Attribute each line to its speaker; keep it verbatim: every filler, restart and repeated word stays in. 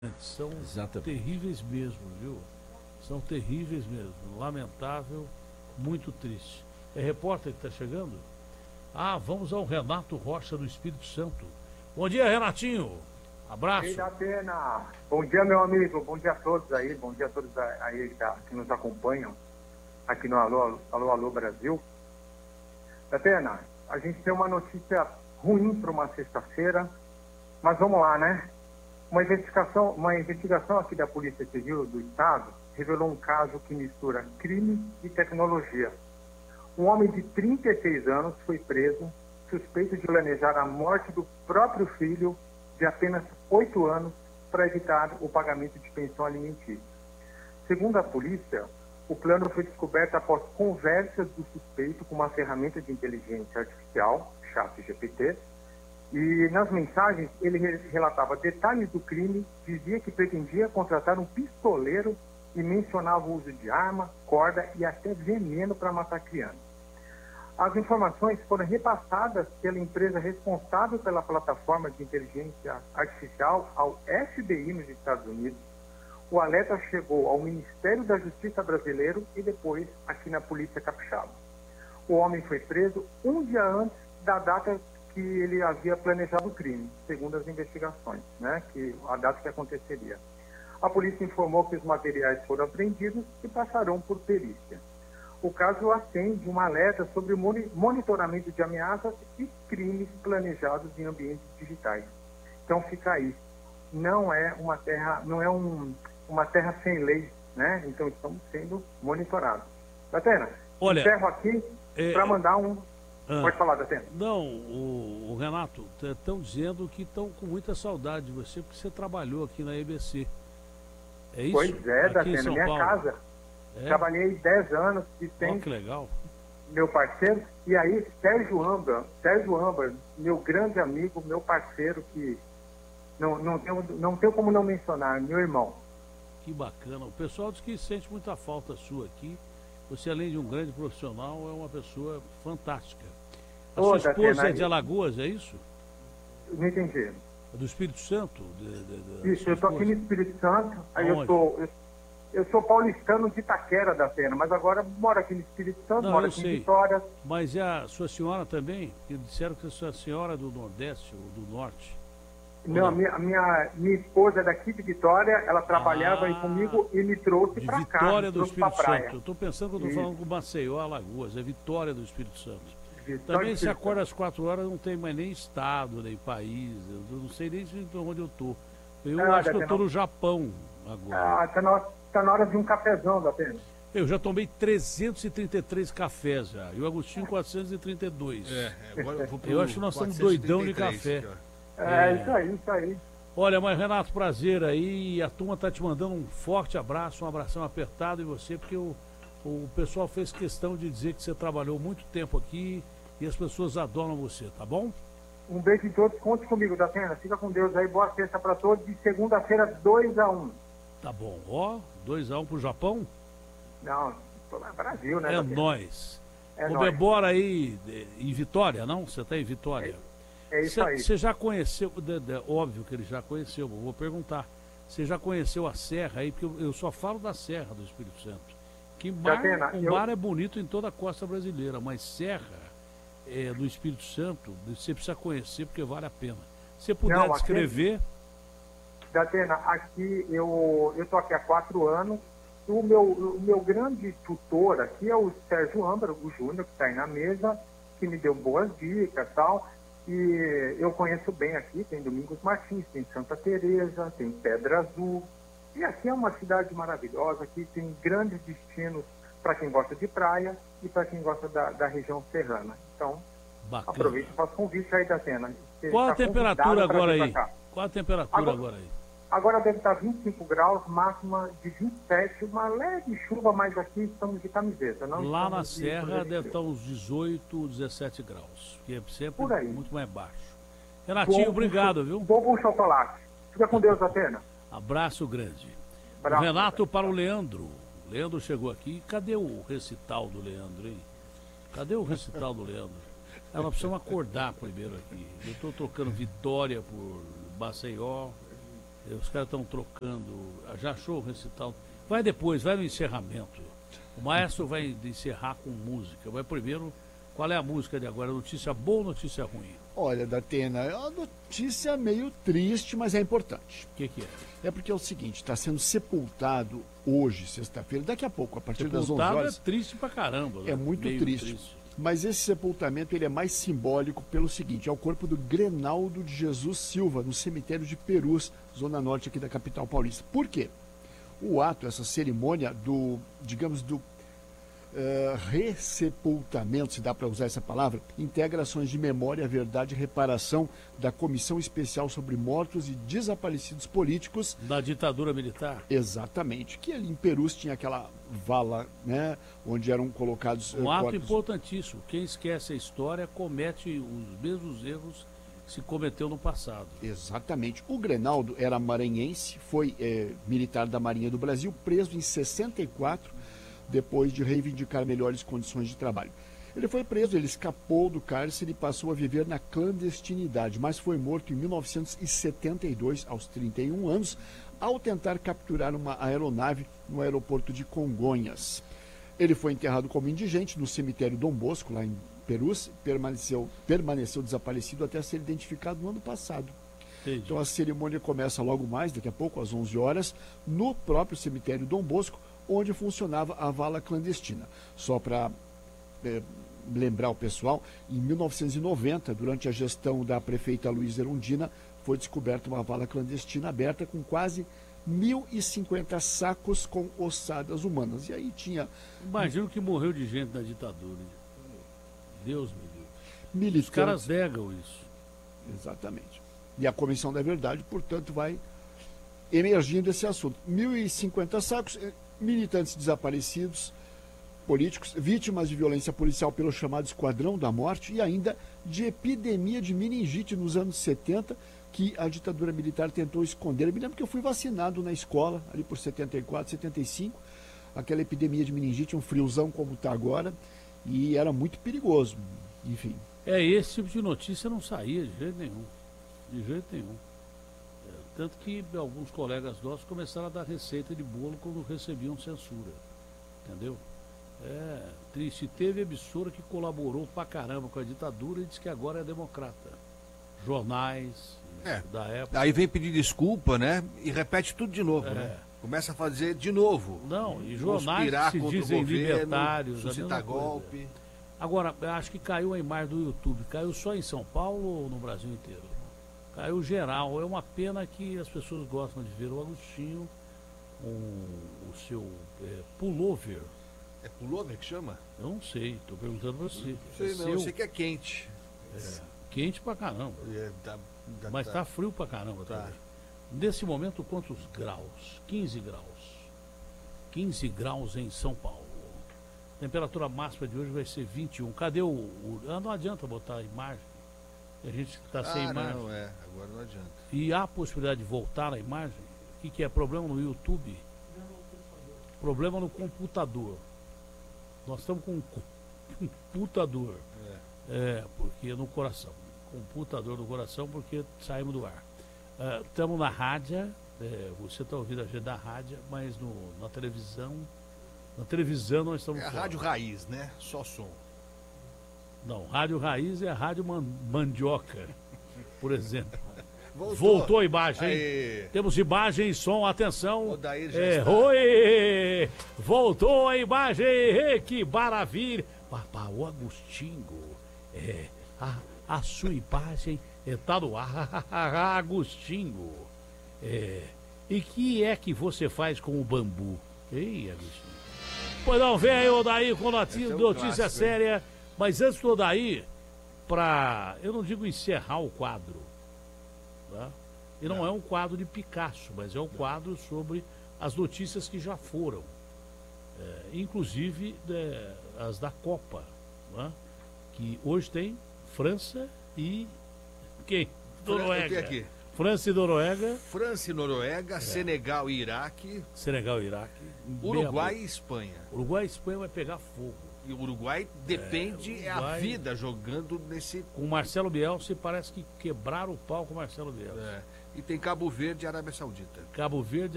Speaker 1: São
Speaker 2: Exatamente.
Speaker 1: terríveis mesmo, viu? São terríveis mesmo. Lamentável, muito triste. É repórter que está chegando? Ah, vamos ao Renato Rocha do Espírito Santo. Bom dia, Renatinho. Abraço.
Speaker 3: Ei, da Pena. Bom dia, meu amigo. Bom dia a todos aí. Bom dia a todos aí que nos acompanham aqui no Alô, Alô, Alô Brasil. Da Pena, a gente tem uma notícia ruim para uma sexta-feira, mas vamos lá, né? Uma investigação, uma investigação aqui da Polícia Civil do Estado revelou um caso que mistura crime e tecnologia. Um homem de trinta e seis anos foi preso, suspeito de planejar a morte do próprio filho de apenas oito anos para evitar o pagamento de pensão alimentícia. Segundo a polícia, o plano foi descoberto após conversas do suspeito com uma ferramenta de inteligência artificial, chat G P T, e nas mensagens ele relatava detalhes do crime, dizia que pretendia contratar um pistoleiro e mencionava o uso de arma, corda e até veneno para matar crianças. As informações foram repassadas pela empresa responsável pela plataforma de inteligência artificial ao F B I nos Estados Unidos. O alerta chegou ao Ministério da Justiça brasileiro e depois aqui na Polícia Capixaba. O homem foi preso um dia antes da data que ele havia planejado o crime, segundo as investigações, né, que a data que aconteceria. A polícia informou que os materiais foram apreendidos e passarão por perícia. O caso acende um alerta sobre o monitoramento de ameaças e crimes planejados em ambientes digitais. Então fica aí. Não é uma terra, não é um, uma terra sem lei, né? Então estamos sendo monitorados. Datena,
Speaker 1: Olha,
Speaker 3: encerro aqui
Speaker 1: é,
Speaker 3: para mandar um...
Speaker 1: Ah,
Speaker 3: Pode falar, Datena.
Speaker 1: Não, o, o Renato, estão dizendo que estão com muita saudade de você, porque você trabalhou aqui na E B C. É isso?
Speaker 3: Pois é,
Speaker 1: Aqui em
Speaker 3: Datena,
Speaker 1: São
Speaker 3: minha
Speaker 1: Paulo.
Speaker 3: casa.
Speaker 1: É?
Speaker 3: Trabalhei dez anos e tem
Speaker 1: Oh, que legal.
Speaker 3: meu parceiro. E aí, Sérgio Amba, Sérgio Amba, meu grande amigo, meu parceiro, que não, não, tenho, não tenho como não mencionar, meu irmão.
Speaker 1: Que bacana. O pessoal diz que sente muita falta sua aqui. Você, além de um grande profissional, é uma pessoa fantástica. A
Speaker 3: Ô,
Speaker 1: sua esposa
Speaker 3: Datena,
Speaker 1: é de Alagoas, é isso?
Speaker 3: Não entendi.
Speaker 1: É do Espírito Santo? De, de, de,
Speaker 3: Isso, eu estou aqui no Espírito Santo, aí eu
Speaker 1: Aonde?
Speaker 3: sou, eu, eu sou paulistano de Itaquera, Datena, mas agora moro aqui no Espírito Santo,
Speaker 1: Não,
Speaker 3: moro
Speaker 1: eu
Speaker 3: aqui
Speaker 1: sei.
Speaker 3: em Vitória.
Speaker 1: Mas é a sua senhora também? Porque disseram que a sua senhora é do Nordeste ou do Norte.
Speaker 3: Não, a minha, minha, minha esposa é daqui de Vitória, ela trabalhava
Speaker 1: Ah,
Speaker 3: aí comigo e me trouxe
Speaker 1: De
Speaker 3: para cá.
Speaker 1: Vitória
Speaker 3: me
Speaker 1: do
Speaker 3: trouxe pra
Speaker 1: Espírito
Speaker 3: praia.
Speaker 1: Santo. Eu estou pensando que eu estou
Speaker 3: Isso.
Speaker 1: falando com Maceió, Alagoas. É Vitória do Espírito Santo.
Speaker 3: Vitória do
Speaker 1: Também se
Speaker 3: Espírito
Speaker 1: acorda às quatro horas, não tem mais nem estado, nem país. Eu não sei nem onde eu estou. Eu
Speaker 3: Ah,
Speaker 1: acho que eu
Speaker 3: Datena.
Speaker 1: estou no Japão agora.
Speaker 3: Ah, tá na, tá na hora de um cafezão, Datena.
Speaker 1: Eu já tomei trezentos e trinta e três cafés já. E o Agostinho quatrocentos e trinta e dois.
Speaker 2: É, agora eu vou pro
Speaker 1: Eu acho que nós estamos doidão de
Speaker 2: quatrocentos e trinta e
Speaker 1: café.
Speaker 2: três,
Speaker 3: É, isso aí, isso aí.
Speaker 1: Olha, mas Renato, prazer aí. A turma tá te mandando um forte abraço, um abração apertado em você, porque o, o pessoal fez questão de dizer que você trabalhou muito tempo aqui e as pessoas adoram você, tá bom?
Speaker 3: Um beijo em todos, conte comigo, Datena. Fica com Deus aí, boa sexta para todos. E segunda-feira, dois a um.
Speaker 1: Tá bom. Ó, dois a um pro Japão.
Speaker 3: Não, Brasil, né,
Speaker 1: É
Speaker 3: Datena?
Speaker 1: nóis.
Speaker 3: É
Speaker 1: Comemora aí de- em Vitória, não? Você tá em Vitória?
Speaker 3: É isso aí.
Speaker 1: Você já conheceu, de- de- óbvio que ele já conheceu, eu vou perguntar. Você já conheceu a Serra aí? Porque eu, eu só falo da Serra do Espírito Santo. Que mar,
Speaker 3: Datena,
Speaker 1: o
Speaker 3: eu-
Speaker 1: mar é bonito em toda a costa brasileira, mas Serra é, do Espírito Santo, você precisa conhecer porque vale a pena. Se você puder
Speaker 3: Não, aqui-
Speaker 1: descrever,
Speaker 3: Datena, aqui eu eu tô aqui há quatro anos. O meu, o meu grande tutor aqui é o Sérgio Âmbaro, o Júnior, que está aí na mesa, que me deu boas dicas e tal. E eu conheço bem aqui, tem Domingos Martins, tem Santa Teresa, tem Pedra Azul. E aqui é uma cidade maravilhosa, aqui tem grandes destinos para quem gosta de praia e para quem gosta da, da região serrana. Então,
Speaker 1: bacana.
Speaker 3: aproveite e faça convite aí, Datena. Você
Speaker 1: Qual a
Speaker 3: está
Speaker 1: temperatura
Speaker 3: convidado pra
Speaker 1: agora
Speaker 3: vir
Speaker 1: aí?
Speaker 3: pra cá.
Speaker 1: Qual a temperatura
Speaker 3: Agora-
Speaker 1: agora aí?
Speaker 3: Agora deve estar vinte e cinco graus, máxima de vinte e sete, uma leve chuva, mas aqui estamos de camiseta. Não
Speaker 1: Lá na
Speaker 3: estamos de
Speaker 1: Serra
Speaker 3: proteção.
Speaker 1: deve estar uns dezoito, dezessete graus, que é sempre
Speaker 3: Por aí.
Speaker 1: muito mais baixo. Renatinho,
Speaker 3: Bom,
Speaker 1: obrigado, viu?
Speaker 3: Bom com chocolate. Fica com Deus, Atena.
Speaker 1: Abraço grande. O
Speaker 3: Abraço.
Speaker 1: Renato para o Leandro. O Leandro chegou aqui. Cadê o recital do Leandro, hein? Cadê o recital do Leandro? Ela precisa acordar primeiro aqui. Eu estou trocando Vitória por Maceió. Os caras estão trocando. Já achou o recital? Vai depois, vai no encerramento. O maestro vai encerrar com música. Vai primeiro, qual é a música de agora? Notícia boa ou notícia ruim?
Speaker 2: Olha, Datena, é uma notícia meio triste, mas é importante.
Speaker 1: O que, que é?
Speaker 2: É porque é o seguinte, está sendo sepultado hoje, sexta-feira, daqui a pouco, a partir das onze
Speaker 1: Sepultado
Speaker 2: horas.
Speaker 1: é triste pra caramba. Né?
Speaker 2: É muito
Speaker 1: Meio
Speaker 2: triste.
Speaker 1: triste.
Speaker 2: Mas esse sepultamento ele é mais simbólico pelo seguinte, é o corpo do Grenaldo de Jesus Silva, no cemitério de Perus, zona norte aqui da capital paulista. Por quê? O ato, essa cerimônia do, digamos, do uh, ressepultamento, se dá para usar essa palavra, integra ações de memória, verdade e reparação da Comissão Especial sobre Mortos e Desaparecidos Políticos.
Speaker 1: Da ditadura militar?
Speaker 2: Exatamente. Que ali em Perus tinha aquela vala, né, onde eram colocados
Speaker 1: um
Speaker 2: uh,
Speaker 1: ato
Speaker 2: corpos.
Speaker 1: Importantíssimo. Quem esquece a história comete os mesmos erros que se cometeu no passado.
Speaker 2: Exatamente. O Grenaldo era maranhense, foi é, militar da Marinha do Brasil, preso em sessenta e quatro, depois de reivindicar melhores condições de trabalho. Ele foi preso, ele escapou do cárcere e passou a viver na clandestinidade, mas foi morto em mil novecentos e setenta e dois, aos trinta e um anos, ao tentar capturar uma aeronave no aeroporto de Congonhas. Ele foi enterrado como indigente no cemitério Dom Bosco, lá em Perus, permaneceu, permaneceu desaparecido até ser identificado no ano passado.
Speaker 1: Entendi.
Speaker 2: Então a cerimônia começa logo mais, daqui a pouco, às onze horas, no próprio cemitério Dom Bosco, onde funcionava a vala clandestina. Só para é, lembrar o pessoal, em mil novecentos e noventa, durante a gestão da prefeita Luísa Erundina, foi descoberta uma vala clandestina aberta com quase mil e cinquenta sacos com ossadas humanas. E aí tinha...
Speaker 1: Imagino que morreu de gente na ditadura. Deus me livre.
Speaker 2: Militantes.
Speaker 1: Os caras negam isso.
Speaker 2: Exatamente. E a Comissão da Verdade, portanto, vai emergindo esse assunto. mil e cinquenta sacos, militantes desaparecidos, políticos, vítimas de violência policial pelo chamado Esquadrão da Morte e ainda de epidemia de meningite nos anos setenta, que a ditadura militar tentou esconder. Eu me lembro que eu fui vacinado na escola, ali por setenta e quatro, setenta e cinco, aquela epidemia de meningite, um friozão como está agora, e era muito perigoso, enfim.
Speaker 1: É, esse tipo de notícia não saía de jeito nenhum, de jeito nenhum. É, tanto que alguns colegas nossos começaram a dar receita de bolo quando recebiam censura, entendeu? É triste. Teve emissora que colaborou pra caramba com a ditadura e disse que agora é democrata. Jornais
Speaker 4: é.
Speaker 1: da época.
Speaker 4: Aí vem pedir desculpa, né? E repete tudo de novo,
Speaker 1: É.
Speaker 4: né? Começa a fazer de novo.
Speaker 1: Não, e jornais
Speaker 4: Conspirar
Speaker 1: que se
Speaker 4: contra o
Speaker 1: dizem
Speaker 4: governo,
Speaker 1: libertários. a
Speaker 4: suscitar
Speaker 1: mesma coisa.
Speaker 4: golpe.
Speaker 1: Agora, eu acho que caiu a imagem do YouTube. Caiu só em São Paulo ou no Brasil inteiro? Caiu geral. É uma pena que as pessoas gostam de ver o Agostinho com o seu é, pullover.
Speaker 4: É pullover que chama?
Speaker 1: Eu não sei, estou perguntando pra você.
Speaker 4: Não sei
Speaker 1: É
Speaker 4: não,
Speaker 1: seu?
Speaker 4: eu sei que é quente.
Speaker 1: É, quente pra caramba.
Speaker 4: É, tá- tá-
Speaker 1: Mas
Speaker 4: tá-
Speaker 1: tá frio pra caramba
Speaker 4: Tá.
Speaker 1: também. Nesse momento, quantos graus? quinze graus. quinze graus em São Paulo. Temperatura máxima de hoje vai ser vinte e um. Cadê o... o ah, não adianta botar a imagem. A gente está sem
Speaker 4: Ah,
Speaker 1: imagem.
Speaker 4: não, é, agora não adianta.
Speaker 1: E há a possibilidade de voltar a imagem? O que, que é? Problema no YouTube? Problema no computador. Nós estamos com um computador.
Speaker 4: É.
Speaker 1: É, porque no coração. Computador no coração, porque saímos do ar. Estamos na rádio, é, você está ouvindo a gente da rádio, mas no, na televisão, na televisão nós estamos
Speaker 4: É a
Speaker 1: fora.
Speaker 4: rádio raiz, né? Só som.
Speaker 1: Não, rádio raiz é a rádio man, mandioca, por exemplo.
Speaker 4: Voltou,
Speaker 1: Voltou a imagem, hein?
Speaker 4: Aê.
Speaker 1: Temos imagem e som, atenção.
Speaker 4: O Daír já
Speaker 1: É,
Speaker 4: está.
Speaker 1: oi! Voltou a imagem, ê, que maravilha! Papá, o Agostinho, é, a, a sua imagem está no ar, Agostinho. É, e que é que você faz com o bambu? Ei, Agostinho. Pois não, vem aí o Odair com notícia,
Speaker 4: Esse é um
Speaker 1: notícia
Speaker 4: clássico,
Speaker 1: séria, mas antes do Odair, para, eu não digo encerrar o quadro, tá? E não,
Speaker 4: Não.
Speaker 1: é um quadro de Picasso, mas é um quadro sobre as notícias que já foram, é, inclusive é, as da Copa, né? Que hoje tem França e quem? Noruega.
Speaker 4: Eu tenho aqui.
Speaker 1: França e Noruega,
Speaker 4: França e Noruega, Senegal e Iraque,
Speaker 1: Senegal e Iraque,
Speaker 4: Uruguai
Speaker 1: meia-
Speaker 4: e Espanha.
Speaker 1: Uruguai e Espanha vai pegar fogo.
Speaker 4: E o Uruguai depende, é,
Speaker 1: É,
Speaker 4: a
Speaker 1: Uruguai-
Speaker 4: vida jogando nesse.
Speaker 1: Com o Marcelo Bielsa, parece que quebraram o pau com o Marcelo Bielsa.
Speaker 4: É, e tem Cabo Verde e Arábia Saudita.
Speaker 1: Cabo Verde